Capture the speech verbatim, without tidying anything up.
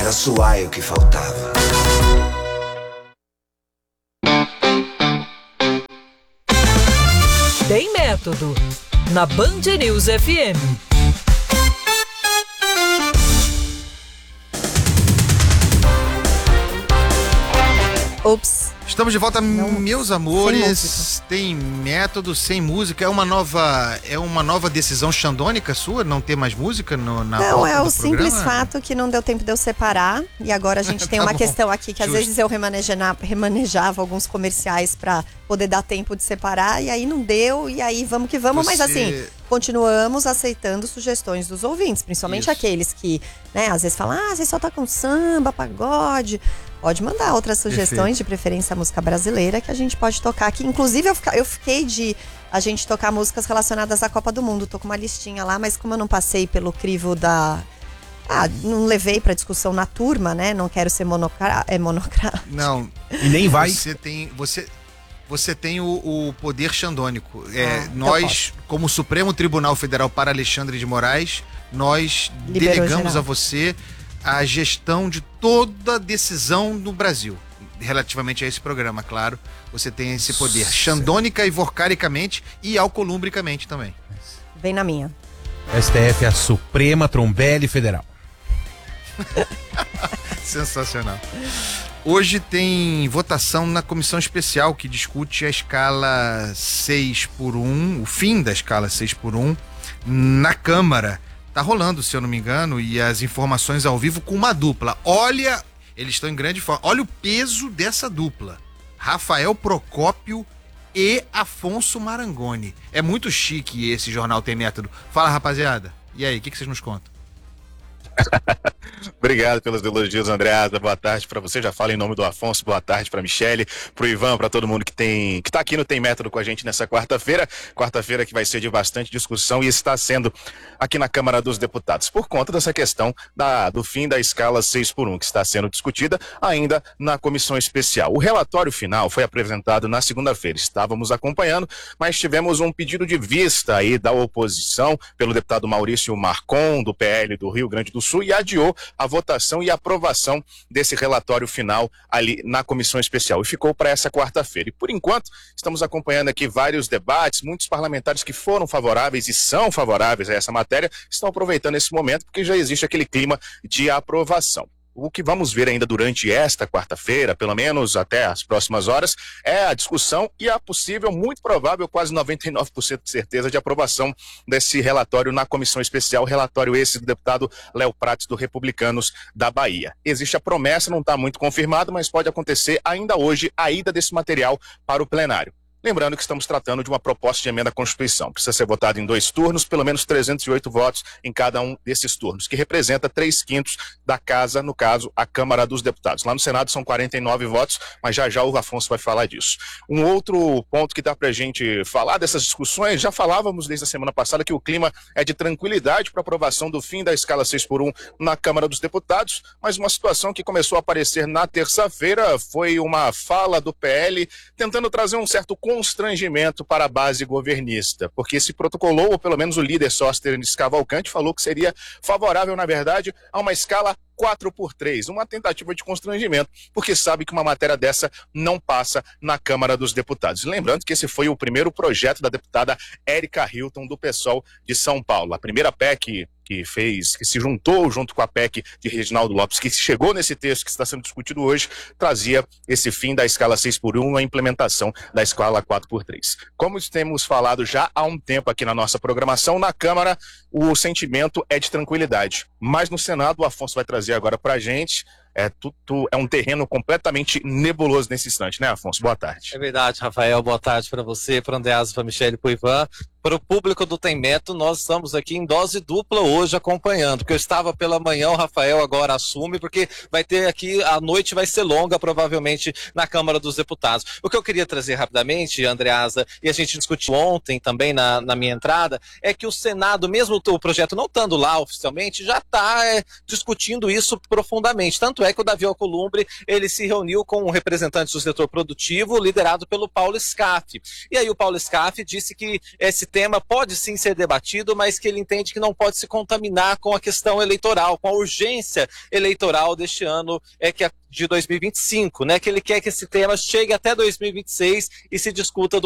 Era suar o que faltava. Tem Método, na Band News F M. Ops. Estamos de volta, Não, meus amores. Tem Método, sem música. É uma nova, é uma nova decisão xandônica sua, não ter mais música no, na Não, pauta é o do simples programa? fato que não deu tempo de eu separar. E agora a gente tem Tá uma bom. questão aqui que às Justo. vezes eu remanejava, remanejava alguns comerciais pra poder dar tempo de separar. E aí não deu, e aí vamos que vamos. Mas Você- assim, continuamos aceitando sugestões dos ouvintes. Principalmente Isso. aqueles que, né, às vezes falam, ah, você só tá com samba, pagode. Pode mandar outras sugestões, Perfeito. de preferência a música brasileira, que a gente pode tocar aqui. Inclusive, eu, fica- eu fiquei de a gente tocar músicas relacionadas à Copa do Mundo. Tô com uma listinha lá, mas como eu não passei pelo crivo da... Ah, não levei pra discussão na turma, né? Não quero ser monocra... é monocrático. Não. E nem vai. Você tem, você, você tem o, o poder xandônico. É, Ah, então nós, como Supremo Tribunal Federal para Alexandre de Moraes, nós Liberou delegamos geral. a você a gestão de toda decisão no Brasil. Relativamente a esse programa, claro. Você tem esse poder. Xandônica e vorcaricamente e alcolumbricamente também. Vem na minha. S T F é a Suprema Trombele Federal. Sensacional. Hoje tem votação na comissão especial que discute a escala seis por um, o fim da escala seis por um, na Câmara. Tá rolando, se eu não me engano, e as informações ao vivo com uma dupla. Olha, eles estão em grande forma. Olha o peso dessa dupla. Rafael Procópio e Afonso Marangoni. É muito chique esse Jornal Tem Método. Fala, rapaziada. E aí, o que, que vocês nos contam? Obrigado pelos elogios, Andreasa. Boa tarde para você. Já falo em nome do Afonso. Boa tarde para Michele, pro Ivan, para todo mundo que tem que tá aqui no Tem Método com a gente nessa quarta-feira. Quarta-feira que vai ser de bastante discussão e está sendo aqui na Câmara dos Deputados por conta dessa questão da, do fim da escala seis por um, que está sendo discutida ainda na comissão especial. O relatório final foi apresentado na segunda-feira. Estávamos acompanhando, mas tivemos um pedido de vista aí da oposição pelo deputado Maurício Marcon, do P L do Rio Grande do Sul, e adiou a votação e aprovação desse relatório final ali na comissão especial. E ficou para essa quarta-feira. E por enquanto, estamos acompanhando aqui vários debates, muitos parlamentares que foram favoráveis e são favoráveis a essa matéria, estão aproveitando esse momento porque já existe aquele clima de aprovação. O que vamos ver ainda durante esta quarta-feira, pelo menos até as próximas horas, é a discussão e a possível, muito provável, quase noventa e nove por cento de certeza de aprovação desse relatório na comissão especial, relatório esse do deputado Léo Prates, do Republicanos da Bahia. Existe a promessa, não está muito confirmado, mas pode acontecer ainda hoje a ida desse material para o plenário. Lembrando que estamos tratando de uma proposta de emenda à Constituição. Precisa ser votado em dois turnos, pelo menos trezentos e oito votos em cada um desses turnos, que representa três quintos da casa, no caso, a Câmara dos Deputados. Lá no Senado são quarenta e nove votos, mas já já o Afonso vai falar disso. Um outro ponto que dá pra gente falar dessas discussões, já falávamos desde a semana passada que o clima é de tranquilidade para aprovação do fim da escala seis por um na Câmara dos Deputados, mas uma situação que começou a aparecer na terça-feira foi uma fala do P L tentando trazer um certo constrangimento para a base governista, porque se protocolou, ou pelo menos o líder Sóstenes Cavalcante falou que seria favorável, na verdade, a uma escala quatro por três, uma tentativa de constrangimento, porque sabe que uma matéria dessa não passa na Câmara dos Deputados. Lembrando que esse foi o primeiro projeto da deputada Érica Hilton, do PSOL de São Paulo. A primeira P E C que fez, que se juntou junto com a P E C de Reginaldo Lopes, que chegou nesse texto que está sendo discutido hoje, trazia esse fim da escala seis por um, a implementação da escala quatro por três. Como temos falado já há um tempo aqui na nossa programação, na Câmara o sentimento é de tranquilidade, mas no Senado o Afonso vai trazer agora pra gente. É, tu, tu, é um terreno completamente nebuloso nesse instante, né, Afonso? Boa tarde. É verdade, Rafael. Boa tarde para você, para o Andreasa, para a Michele, para o Ivan. Para o público do Tem Método, nós estamos aqui em dose dupla hoje acompanhando, porque eu estava pela manhã, o Rafael agora assume, porque vai ter aqui, a noite vai ser longa, provavelmente, na Câmara dos Deputados. O que eu queria trazer rapidamente, Andreasa, e a gente discutiu ontem também na, na minha entrada, é que o Senado, mesmo o projeto não estando lá oficialmente, já está é, discutindo isso profundamente. Tanto é é que o Davi Alcolumbre, ele se reuniu com um representante do setor produtivo, liderado pelo Paulo Scaff. E aí o Paulo Scaff disse que esse tema pode sim ser debatido, mas que ele entende que não pode se contaminar com a questão eleitoral, com a urgência eleitoral deste ano, é que é de dois mil e vinte e cinco, né? Que ele quer que esse tema chegue até dois mil e vinte e seis e se discuta do